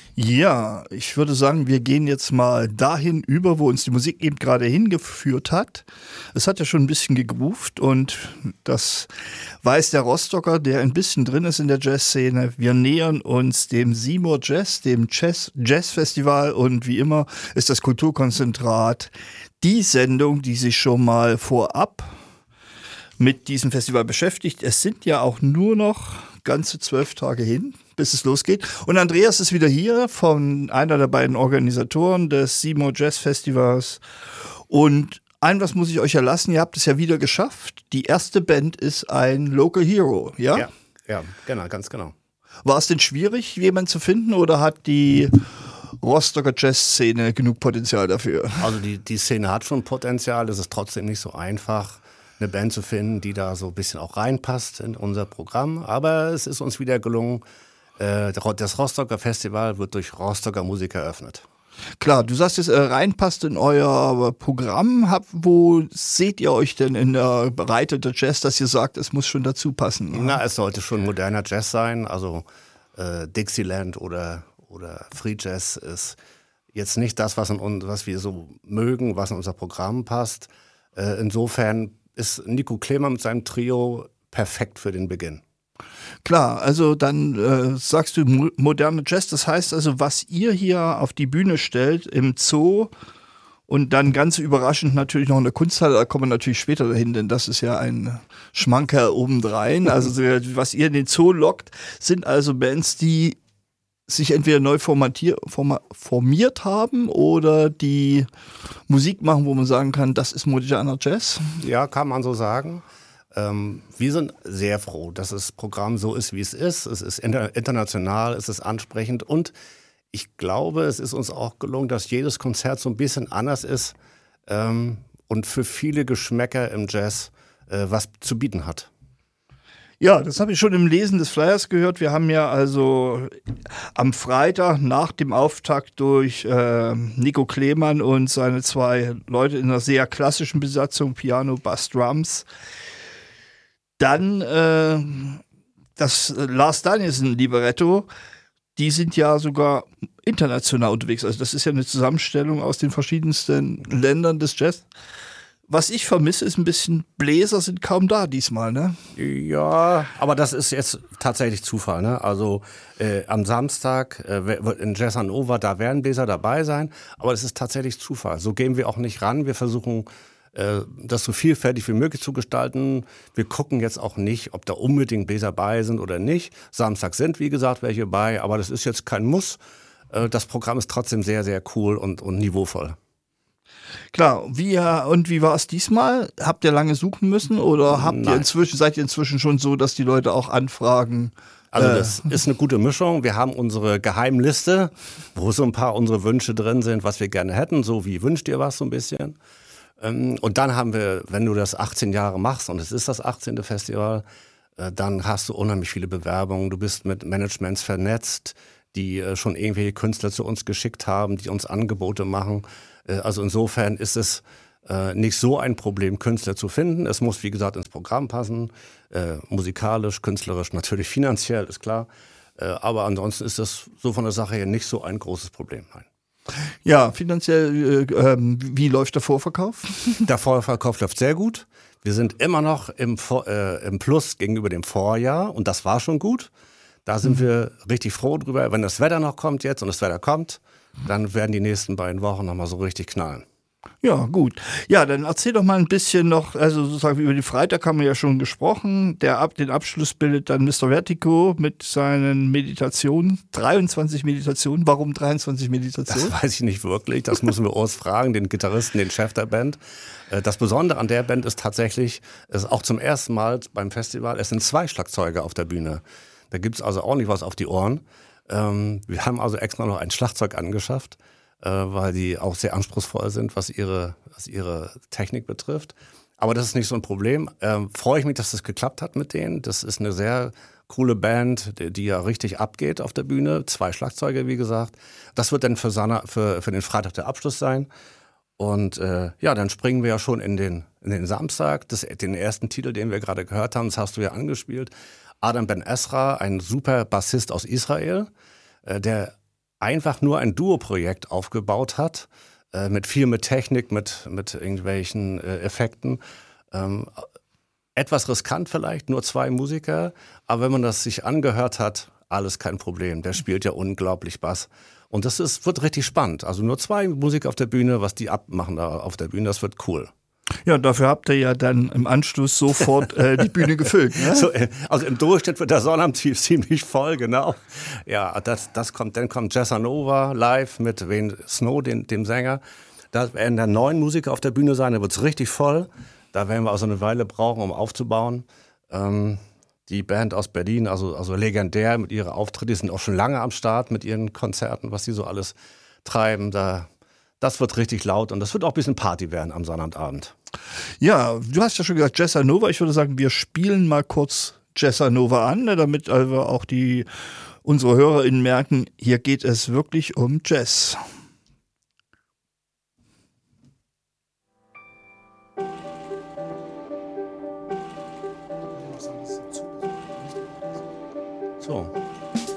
Ja, ich würde sagen, wir gehen jetzt mal dahin über, wo uns die Musik eben gerade hingeführt hat. Es hat ja schon ein bisschen gegroovt und das weiß der Rostocker, der ein bisschen drin ist in der Jazzszene. Wir nähern uns dem Seymour Jazz, dem Jazzfestival, und wie immer ist das Kulturkonzentrat die Sendung, die sich schon mal vorab mit diesem Festival beschäftigt. Es sind ja auch nur noch ganze 12 Tage hin, bis es losgeht. Und Andreas ist wieder hier, von einer der beiden Organisatoren des Seymour Jazz Festivals. Und was muss ich euch erlassen, ihr habt es ja wieder geschafft. Die erste Band ist ein Local Hero, ja? Ja, genau, ganz genau. War es denn schwierig, jemanden zu finden, oder hat die Rostocker Jazz-Szene genug Potenzial dafür? Also die Szene hat schon Potenzial, es ist trotzdem nicht so einfach, eine Band zu finden, die da so ein bisschen auch reinpasst in unser Programm. Aber es ist uns wieder gelungen, das Rostocker Festival wird durch Rostocker Musiker eröffnet. Klar, du sagst jetzt, reinpasst in euer Programm. Wo seht ihr euch denn in der Breite der Jazz, dass ihr sagt, es muss schon dazu passen? Na, es sollte schon moderner Jazz sein. Also Dixieland oder Free Jazz ist jetzt nicht das, was wir so mögen, was in unser Programm passt. Insofern ist Nico Klemer mit seinem Trio perfekt für den Beginn. Klar, also dann sagst du moderne Jazz, das heißt also, was ihr hier auf die Bühne stellt im Zoo und dann ganz überraschend natürlich noch in der Kunsthalle, da kommen wir natürlich später dahin, denn das ist ja ein Schmankerl obendrein. Also was ihr in den Zoo lockt, sind also Bands, die sich entweder neu formiert haben oder die Musik machen, wo man sagen kann, das ist moderner Jazz. Ja, kann man so sagen. Wir sind sehr froh, dass das Programm so ist, wie es ist. Es ist international, es ist ansprechend und ich glaube, es ist uns auch gelungen, dass jedes Konzert so ein bisschen anders ist und für viele Geschmäcker im Jazz was zu bieten hat. Ja, das habe ich schon im Lesen des Flyers gehört. Wir haben ja also am Freitag nach dem Auftakt durch Nico Klemann und seine 2 Leute in einer sehr klassischen Besatzung, Piano, Bass, Drums, dann das Lars Danielsen Libretto, die sind ja sogar international unterwegs. Also das ist ja eine Zusammenstellung aus den verschiedensten Ländern des Jazz. Was ich vermisse, ist ein bisschen Bläser sind kaum da diesmal, ne? Ja, aber das ist jetzt tatsächlich Zufall, ne? Also am Samstag in Jazz Hannover, da werden Bläser dabei sein, aber das ist tatsächlich Zufall. So gehen wir auch nicht ran. Wir versuchen, das so vielfältig wie möglich zu gestalten. Wir gucken jetzt auch nicht, ob da unbedingt Bläser bei sind oder nicht. Samstag sind, wie gesagt, welche bei, aber das ist jetzt kein Muss. Das Programm ist trotzdem sehr, sehr cool und niveauvoll. Klar, wie war es diesmal? Habt ihr lange suchen müssen oder seid ihr inzwischen schon so, dass die Leute auch anfragen? Also das ist eine gute Mischung. Wir haben unsere Geheimliste, wo so ein paar unsere Wünsche drin sind, was wir gerne hätten, so wie wünscht ihr was so ein bisschen. Und dann haben wir, wenn du das 18 Jahre machst und es ist das 18. Festival, dann hast du unheimlich viele Bewerbungen. Du bist mit Managements vernetzt, die schon irgendwelche Künstler zu uns geschickt haben, die uns Angebote machen. Also insofern ist es nicht so ein Problem, Künstler zu finden. Es muss, wie gesagt, ins Programm passen, musikalisch, künstlerisch, natürlich finanziell, ist klar. Aber ansonsten ist das so von der Sache her nicht so ein großes Problem, nein. Ja, finanziell, wie läuft der Vorverkauf? Der Vorverkauf läuft sehr gut. Wir sind immer noch im Plus gegenüber dem Vorjahr und das war schon gut. Da sind wir richtig froh drüber. Wenn das Wetter noch kommt jetzt und das Wetter kommt, dann werden die nächsten beiden Wochen nochmal so richtig knallen. Ja, gut. Ja, dann erzähl doch mal ein bisschen noch, also sozusagen über die Freitag haben wir ja schon gesprochen. Den Abschluss bildet dann Mr. Vertigo mit seinen Meditationen, 23 Meditationen. Warum 23 Meditationen? Das weiß ich nicht wirklich, das müssen wir Urs fragen, den Gitarristen, den Chef der Band. Das Besondere an der Band ist tatsächlich, es ist auch zum ersten Mal beim Festival, es sind 2 Schlagzeuger auf der Bühne. Da gibt's also auch nicht was auf die Ohren. Wir haben also extra noch ein Schlagzeug angeschafft, weil die auch sehr anspruchsvoll sind, was ihre Technik betrifft. Aber das ist nicht so ein Problem. Freue ich mich, dass das geklappt hat mit denen. Das ist eine sehr coole Band, die ja richtig abgeht auf der Bühne. 2 Schlagzeuge, wie gesagt. Das wird dann für den Freitag der Abschluss sein. Und dann springen wir ja schon in den Samstag. Den ersten Titel, den wir gerade gehört haben, das hast du ja angespielt. Adam Ben Ezra, ein super Bassist aus Israel, der einfach nur ein Duo-Projekt aufgebaut hat, mit Technik, mit irgendwelchen Effekten. Ähm, Etwas riskant vielleicht, nur 2 Musiker, aber wenn man das sich angehört hat, alles kein Problem. Der spielt ja unglaublich Bass. Und wird richtig spannend. Also nur 2 Musiker auf der Bühne, was die abmachen da auf der Bühne, das wird cool. Ja, dafür habt ihr ja dann im Anschluss sofort die Bühne gefüllt. Ne? So, also im Durchschnitt wird der Sonnabend ziemlich voll, genau. Ja, dann kommt Jessanova live mit Wayne Snow, dem Sänger. Da werden dann 9 Musiker auf der Bühne sein, da wird es richtig voll. Da werden wir also eine Weile brauchen, um aufzubauen. Die Band aus Berlin, also legendär mit ihren Auftritten, die sind auch schon lange am Start mit ihren Konzerten, was die so alles treiben. Das wird richtig laut und das wird auch ein bisschen Party werden am Sonnabendabend. Ja, du hast ja schon gesagt, Jessanova. Ich würde sagen, wir spielen mal kurz Jessanova an, ne, damit also auch unsere HörerInnen merken, hier geht es wirklich um Jazz. So.